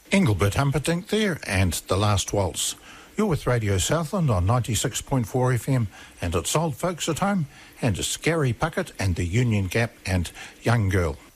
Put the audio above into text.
Engelbert Humperdinck there, and The Last Waltz. You're with Radio Southland on 96.4 FM, and it's Old Folks at Home, and it's Gary Puckett and the Union Gap and Young Girl.